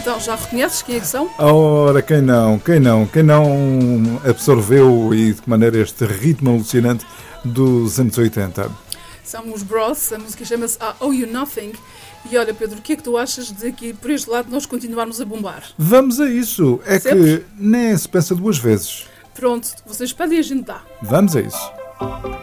Então, já reconheces quem é que são? Ora, quem não absorveu e de que maneira este ritmo alucinante dos anos 80? São os Bros, a música chama-se I Owe You Nothing. E olha, Pedro, o que é que tu achas de aqui, por este lado, nós continuarmos a bombar? Vamos a isso. É Sempre? que nem se pensa duas vezes. Pronto, vocês pedem e a gente dá. Vamos a isso.